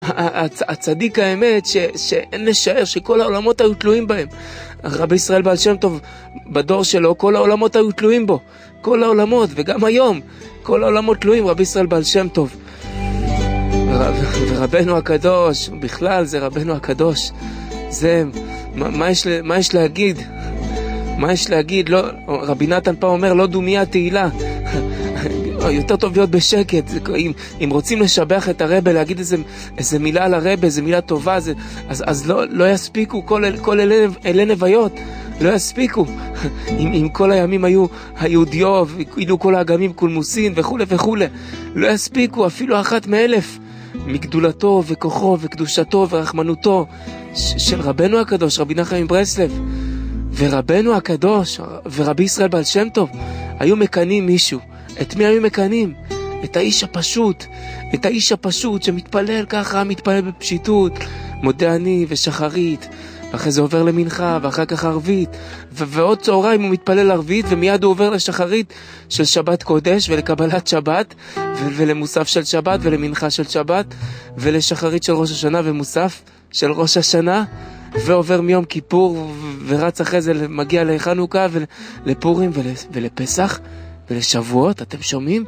הצדיק האמת שאין לשער שכל העולמות היו תלויים בהם. רבי ישראל בעל שם טוב בדור שלו כל העולמות היו תלויים בו, כל העולמות, וגם היום כל העולמות תלויים רבי ישראל בעל שם טוב. ורבנו הקדוש, בכלל זה רבנו הקדוש, זה מה יש להגיד? מה יש להגיד? לא, רבי נתן פעם אומר לא דומיה תהילה. יותר טוב להיות בשקט. אם רוצים לשבח את הרבא, להגיד איזה מילה על הרבא, איזה מילה טובה, אז לא יספיקו כל אלה נוויות, לא יספיקו. אם כל הימים היו דיוב, אילו כל האגמים קולמוסין וכו' וכו', לא יספיקו אפילו אחת מאלף מגדולתו וכוחו וקדושתו ורחמנותו של רבנו הקדוש, רבי נחמן מברסלב. ורבנו הקדוש ורבי ישראל בעל שם טוב היו מקנים מישהו. את מי היו מקנים? את האיש הפשוט, את האיש הפשוט שמתפלל ככה, מתפלל בפשיטות, מודה אני ושחרית, ואחרי זה עובר למנחה, ואחר כך ערבית, ועוד צהריים הוא מתפלל ערבית, ומיד הוא עובר לשחרית של שבת קודש, ולקבלת שבת, ולמוסף של שבת, ולמנחה של שבת, ולשחרית של ראש השנה, ומוסף של ראש השנה, ועובר מיום כיפור, ורץ אחרי זה, מגיע לחנוכה, ולפורים, ולפסח, ולשבועות. אתם שומעים?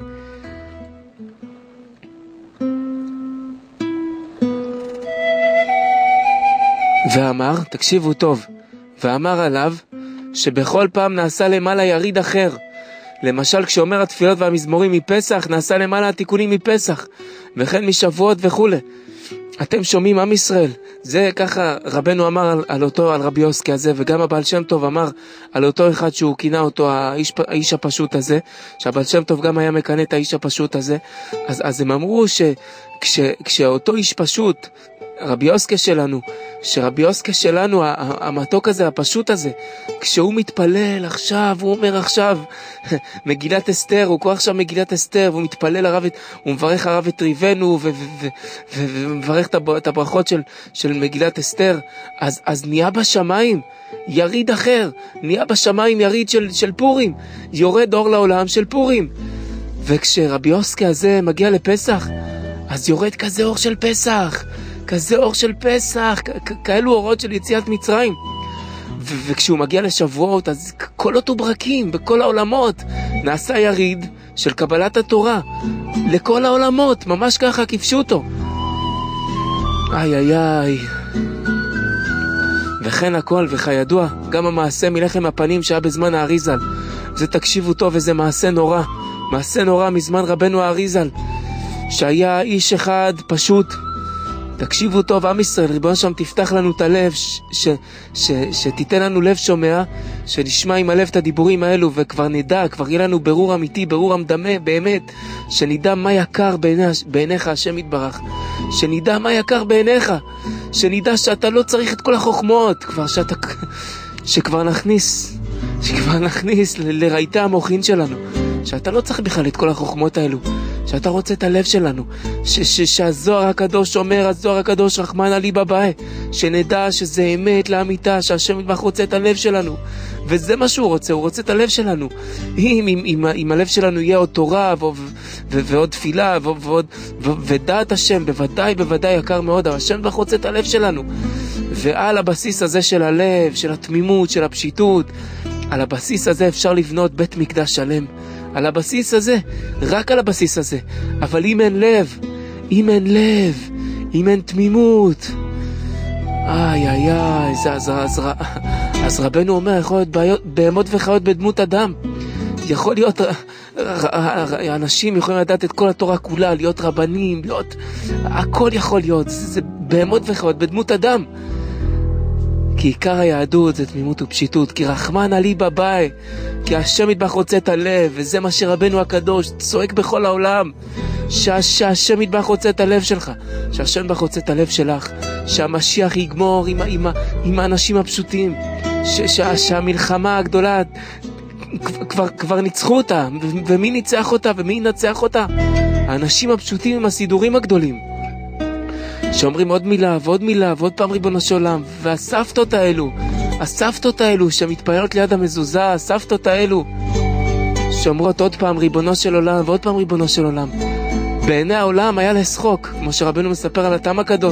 ואמר, תקשיבו טוב, ואמר עליו שבכל פעם נעשה למעלה יריד אחר. למשל כשאומר התפילות והמזמורים מפסח, נעשה למעלה התיקונים מפסח, וכן משבועות וכו'. אתם שומעים עם ישראל? זה ככה רבנו אמר על רבי יוסקי הזה, וגם הבעל שם טוב אמר על אותו אחד שהוא כינה אותו האיש הפשוט הזה, שהבעל שם טוב גם היה מקנה את האיש הפשוט הזה. אז הם אמרו שכשאותו איש פשוט, רבי יוסקי שלנו, שרבי יוסקי שלנו, המתוק הזה, הפשוט הזה, כשהוא מתפלל עכשיו, הוא אומר עכשיו מגילת אסתר, הוא קורא עכשיו מגילת אסתר, והוא מתפלל הרב, הוא מברך הרב את ריבנו, ומברך את הברכות של מגילת אסתר, אז נהיה בשמיים יריד אחר, נהיה בשמיים יריד של פורים, יורד אור לעולם של פורים. וכשרבי יוסקי הזה מגיע לפסח, אז יורד כזה אור של פסח, כזה אור של פסח, כאלו אורות של יציאת מצרים. וכשהוא מגיע לשבועות, אז קולות וברקים בכל העולמות, נעשה יריד של קבלת התורה לכל העולמות, ממש ככה כפשוטו. איי איי איי. וכן הכל, וכידוע גם המעשה מלחם הפנים שהיה בזמן האריזל, זה תקשיבו טוב, וזה מעשה נורא, מעשה נורא מזמן רבנו האריזל, שהיה איש אחד פשוט. תקשיבו טוב, עם ישראל, ריבונו שם תפתח לנו את הלב, שתיתן לנו לב שומע, שנשמע עם הלב את הדיבורים האלו, וכבר נדע, כבר יהיה לנו ברור אמיתי, ברור המדמה, באמת, שנדע מה יקר בעיניך, השם יתברך, שנדע מה יקר בעיניך, שנדע שאתה לא צריך את כל החוכמות, שכבר נכניס לרעיתי המוחין שלנו, שאתה לא צריך בכלל את כל החוכמות האלו, שאתה רוצה את הלב שלנו, שהזוהר הקדוש אומר, הזוהר הקדוש רחמנא ליבא בעי, שנדע שזה אמת לאמיתה, שהשם יתברך רוצה את הלב שלנו, וזה מה שהוא רוצה, הוא רוצה את הלב שלנו. אם הלב שלנו יהיה עוד תורה ועוד תפילה ודעת השם, בוודאי יקר מאוד, אבל השם יתברך רוצה את הלב שלנו. ועל הבסיס הזה של הלב, של התמימות, של הפשיטות, על הבסיס הזה אפשר לבנות בית מקדש שלם. על הבסיס הזה, רק על הבסיס הזה. אבל אם אין לב, אם אין תמימות, איי איי איי, אז רבנו אומר, יכול להיות בהמות וחיות בדמות אדם. יכול להיות, אנשים יכולים לדעת את כל התורה כולה, להיות רבנים, הכל יכול להיות, זה בהמות וחיות בדמות אדם. כי עיקר היהדות זה תמימות ופשיטות, כי רחמנא ליבא בעי, כי השם יתברך רוצה את הלב, וזה מה שרבנו הקדוש צועק בכל העולם, שהשם יתברך רוצה את הלב שלך, שהשם יתברך רוצה את הלב שלך, שהמשיח יגמור עם האנשים הפשוטים, שהמלחמה הגדולה כבר ניצחו אותה, ומי ניצח אותה ומי ינצח אותה? האנשים הפשוטים עם הסידורים הגדולים, שאומרים עוד מילה ועוד מילה ועוד פעם ריבונו של עולם, הסבתות האלו שמתפללות ליד המזוזה, הסבתות האלו שאומרות עוד פעם ריבונו של עולם ועוד פעם ריבונו של עולם. בעיני העולם היה לשחוק, כמו שרבנו מספר על התם הקדוש.